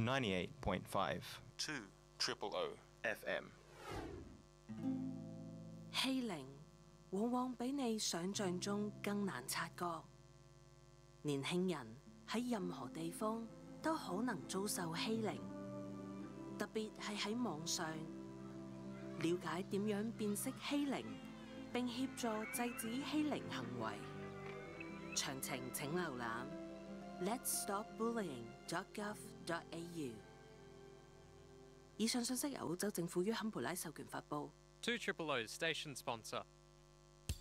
98.5 2 O FM。 欺凌往往比你想象中更難察覺。年輕人喺任何地方都可能遭受欺凌，特別係喺網上。了解點樣辨識欺凌，並協助制止欺凌行為。詳情請瀏覽 letsstopbullying.gov.au。以上信息由澳洲政府於坎培拉授權發布。 2 O's station sponsor.